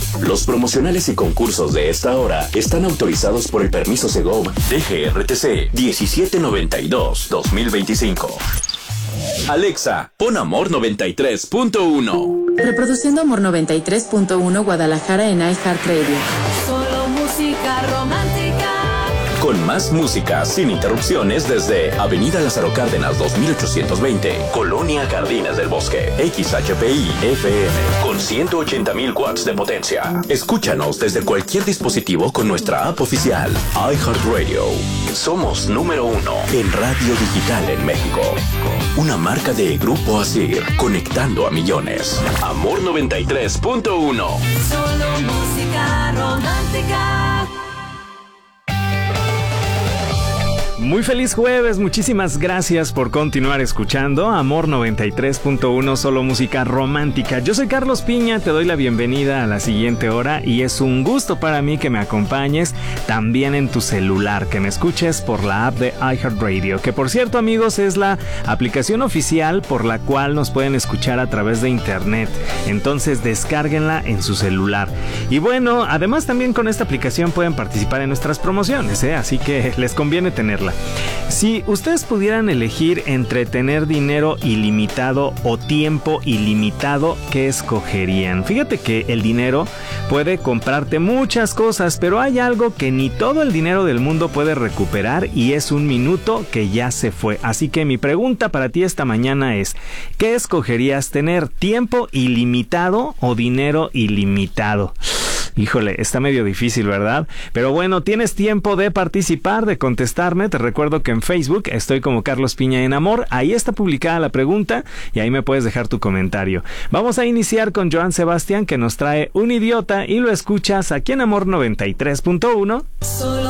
Los promocionales y concursos de esta hora están autorizados por el permiso Segov DGRTC 1792-2025. Alexa, pon Amor 93.1. Reproduciendo Amor 93.1 Guadalajara en iHeartRadio. Solo música romántica. Con más música sin interrupciones desde Avenida Lázaro Cárdenas 2820, Colonia Jardines del Bosque, XHPI FM, con 180,000 watts de potencia. Escúchanos desde cualquier dispositivo con nuestra app oficial, iHeartRadio. Somos número 1 en radio digital en México. Una marca de Grupo Asir, conectando a millones. Amor 93.1. Solo música romántica. Muy feliz jueves, muchísimas gracias por continuar escuchando Amor 93.1, solo música romántica. Yo soy Carlos Piña, te doy la bienvenida a la siguiente hora y es un gusto para mí que me acompañes también en tu celular, que me escuches por la app de iHeartRadio, que por cierto amigos es la aplicación oficial por la cual nos pueden escuchar a través de internet, entonces descárguenla en su celular. Y bueno, además también con esta aplicación pueden participar en nuestras promociones, así que les conviene tenerla. Si ustedes pudieran elegir entre tener dinero ilimitado o tiempo ilimitado, ¿qué escogerían? Fíjate que el dinero puede comprarte muchas cosas, pero hay algo que ni todo el dinero del mundo puede recuperar y es un minuto que ya se fue. Así que mi pregunta para ti esta mañana es, ¿qué escogerías tener? ¿Tiempo ilimitado o dinero ilimitado? Híjole, está medio difícil, ¿verdad? Pero bueno, tienes tiempo de participar, de contestarme. Te recuerdo que en Facebook estoy como Carlos Piña en Amor. Ahí está publicada la pregunta y ahí me puedes dejar tu comentario. Vamos a iniciar con Joan Sebastián, que nos trae Un Idiota, y lo escuchas aquí en Amor 93.1. Solo